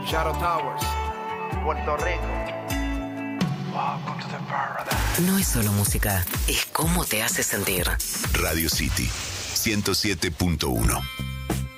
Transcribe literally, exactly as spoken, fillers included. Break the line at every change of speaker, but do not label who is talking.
Shadow Towers, Puerto Rico.
Welcome to the paradise.
No es solo música, es cómo te hace sentir.
Radio City ciento siete punto uno.